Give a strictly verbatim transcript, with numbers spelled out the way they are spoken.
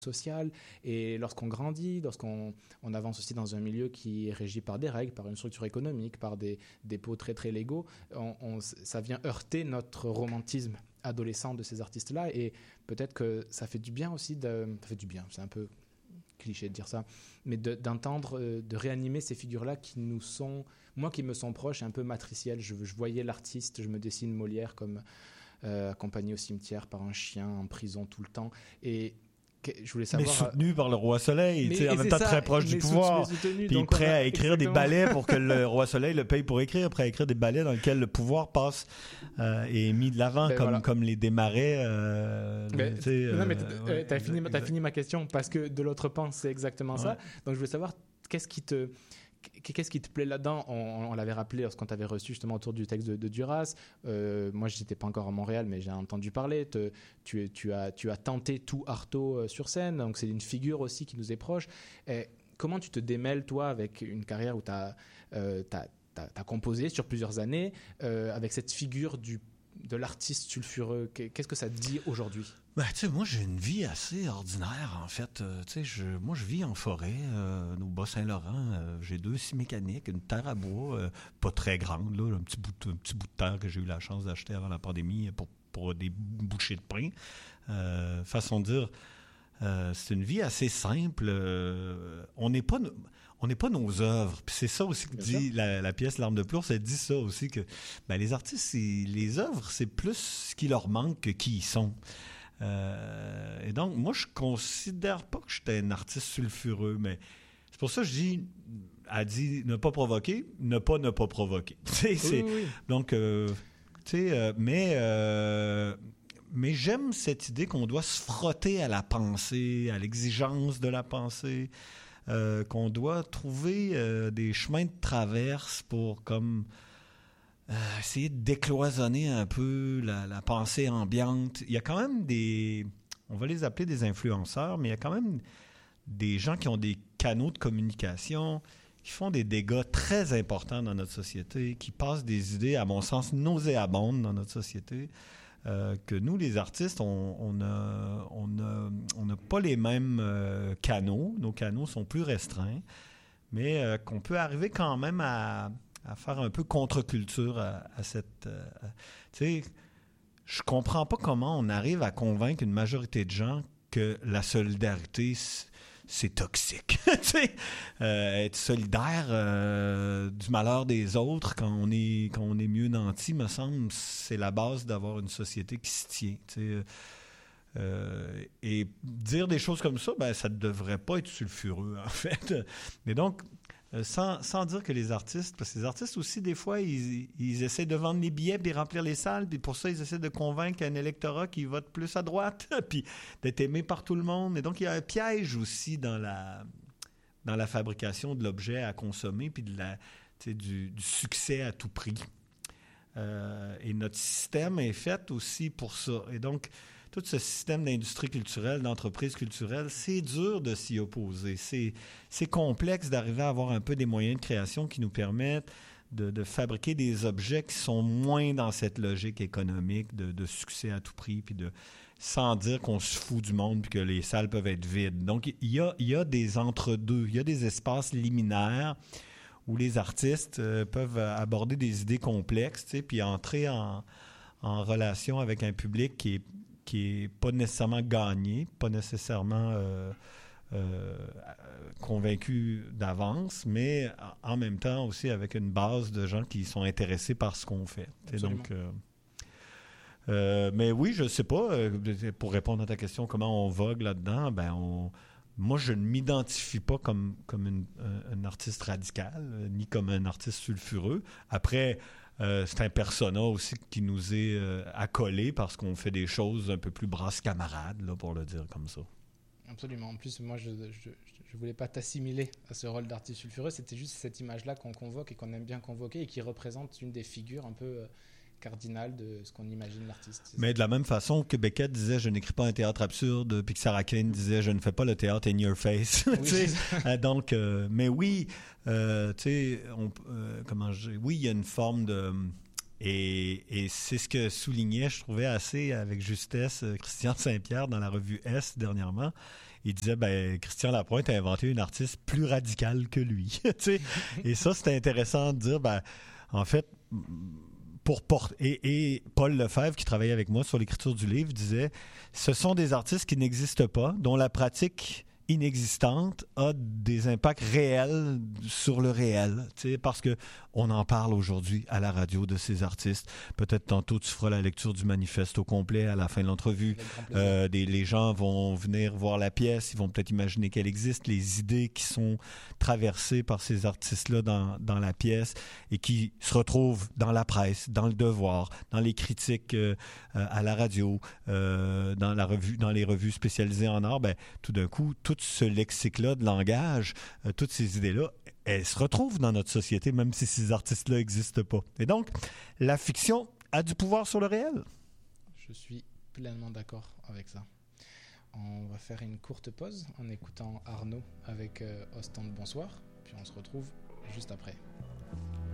social. Et lorsqu'on grandit, lorsqu'on on avance aussi dans un milieu qui est régi par des règles, par une structure économique, par des dépôts très très légaux, on, on, ça vient heurter notre romantisme adolescent de ces artistes-là. Et peut-être que ça fait du bien aussi, de, ça fait du bien, c'est un peu cliché de dire ça, mais de, d'entendre, de réanimer ces figures-là qui nous sont, moi qui me sont proches, un peu matricielles. Je, je voyais l'artiste, je me dessine Molière comme euh, accompagné au cimetière par un chien en prison tout le temps. Et je voulais savoir, mais soutenu par le roi Soleil, mais, en même temps ça, très proche du pouvoir, soutenu, puis prêt a, à écrire exactement. des ballets pour que le roi Soleil le paye pour écrire, prêt à écrire des ballets dans lesquels le pouvoir passe euh, et est mis de l'avant, ben comme, voilà. comme les Desmarais. Euh, ben, non, euh, mais euh, t'as, fini, t'as fini ma question, parce que de l'autre pan, c'est exactement ouais. ça. Donc je voulais savoir, qu'est-ce qui te... Qu'est-ce qui te plaît là-dedans? On, on l'avait rappelé lorsqu'on t'avait reçu justement autour du texte de, de Duras. Euh, moi, je n'étais pas encore à Montréal, mais j'ai entendu parler. Te, tu, tu, as, tu as tenté tout Artaud euh, sur scène, donc c'est une figure aussi qui nous est proche. Et comment tu te démêles, toi, avec une carrière où tu as euh, composé sur plusieurs années, euh, avec cette figure du, de l'artiste sulfureux? Qu'est-ce que ça te dit aujourd'hui? Ben, tu sais, moi, j'ai une vie assez ordinaire, en fait. Euh, tu sais, je, moi, je vis en forêt, euh, au Bas-Saint-Laurent. Euh, j'ai deux scies mécaniques, une terre à bois, euh, pas très grande, là, un petit bout de, un petit bout de terre que j'ai eu la chance d'acheter avant la pandémie pour, pour des bouchées de pain. Euh, façon de dire, euh, c'est une vie assez simple. Euh, on n'est pas... On n'est pas nos œuvres. Puis c'est ça aussi que Bien dit la, la pièce L'Arme de Plours. Elle dit ça aussi, que ben, les artistes, les œuvres, c'est plus ce qui leur manque que qui ils sont. Euh, et donc, moi, je considère pas que j'étais un artiste sulfureux, mais c'est pour ça que je dis, elle dit ne pas provoquer, ne pas ne pas provoquer. oui, c'est, oui. Donc, euh, tu sais, euh, mais, euh, mais j'aime cette idée qu'on doit se frotter à la pensée, à l'exigence de la pensée, euh, qu'on doit trouver euh, des chemins de traverse pour comme... Euh, essayer de décloisonner un peu la, la pensée ambiante. Il y a quand même des... On va les appeler des influenceurs, mais il y a quand même des gens qui ont des canaux de communication, qui font des dégâts très importants dans notre société, qui passent des idées, à mon sens, nauséabondes dans notre société, euh, que nous, les artistes, on on a, on a, on n'a pas les mêmes euh, canaux. Nos canaux sont plus restreints, mais euh, qu'on peut arriver quand même à... à faire un peu contre-culture à, à cette... Euh, tu sais, je comprends pas comment on arrive à convaincre une majorité de gens que la solidarité, c'est toxique. Tu sais, euh, être solidaire euh, du malheur des autres quand on est, quand on est mieux nanti, me semble, c'est la base d'avoir une société qui se tient. Tu sais, euh, et dire des choses comme ça, ben, ça ne devrait pas être sulfureux, en fait. Mais donc... Euh, sans, sans dire que les artistes, parce que les artistes aussi, des fois, ils, ils essaient de vendre les billets puis remplir les salles, puis pour ça, ils essaient de convaincre un électorat qui vote plus à droite, puis d'être aimé par tout le monde. Et donc, il y a un piège aussi dans la, dans la fabrication de l'objet à consommer, puis de la, du, du succès à tout prix. Euh, et notre système est fait aussi pour ça. Et donc, tout ce système d'industrie culturelle, d'entreprise culturelle, c'est dur de s'y opposer. C'est, c'est complexe d'arriver à avoir un peu des moyens de création qui nous permettent de, de fabriquer des objets qui sont moins dans cette logique économique de, de succès à tout prix, puis de, sans dire qu'on se fout du monde puis que les salles peuvent être vides. Donc, il y a, il y a des entre-deux, il y a des espaces liminaires où les artistes euh, peuvent aborder des idées complexes, tu sais, puis entrer en, en relation avec un public qui est qui n'est pas nécessairement gagné, pas nécessairement euh, euh, convaincu d'avance, mais en même temps aussi avec une base de gens qui sont intéressés par ce qu'on fait. Donc, euh, euh, mais oui, je ne sais pas, euh, pour répondre à ta question, comment on vogue là-dedans, ben on, moi, je ne m'identifie pas comme, comme une, un, un artiste radical, ni comme un artiste sulfureux. Après... Euh, c'est un persona aussi qui nous est euh, accolé parce qu'on fait des choses un peu plus brasse camarades, là, pour le dire comme ça. Absolument. En plus, moi, je ne voulais pas t'assimiler à ce rôle d'artiste sulfureux. C'était juste cette image-là qu'on convoque et qu'on aime bien convoquer et qui représente une des figures un peu euh, cardinales de ce qu'on imagine l'artiste. Mais de la même façon que Beckett disait « Je n'écris pas un théâtre absurde », puis que Sarah Kane disait « Je ne fais pas le théâtre in your face ». Oui. Donc, euh, mais oui, euh, tu sais, euh, comment je oui, il y a une forme de... Et, et c'est ce que soulignait, je trouvais assez avec justesse, Christian Saint-Pierre dans la revue S dernièrement. il disait, ben, Christian Lapointe a inventé une artiste plus radicale que lui. Et ça, c'était intéressant de dire, ben, en fait, pour porter. Et, et Paul Lefebvre, qui travaillait avec moi sur l'écriture du livre, disait, ce sont des artistes qui n'existent pas, dont la pratique inexistante a des impacts réels sur le réel, parce qu'on en parle aujourd'hui à la radio de ces artistes. Peut-être tantôt tu feras la lecture du manifeste au complet à la fin de l'entrevue. Euh, des, les gens vont venir voir la pièce, ils vont peut-être imaginer qu'elle existe, les idées qui sont traversées par ces artistes-là dans, dans la pièce et qui se retrouvent dans la presse, dans le Devoir, dans les critiques euh, à la radio, euh, dans, la revue, dans les revues spécialisées en art, ben, tout d'un coup, tout ce lexique-là de langage, euh, toutes ces idées-là, elles se retrouvent dans notre société, même si ces artistes-là n'existent pas. Et donc, la fiction a du pouvoir sur le réel. Je suis pleinement d'accord avec ça. On va faire une courte pause en écoutant Arnaud avec euh, Ostende Bonsoir, puis on se retrouve juste après.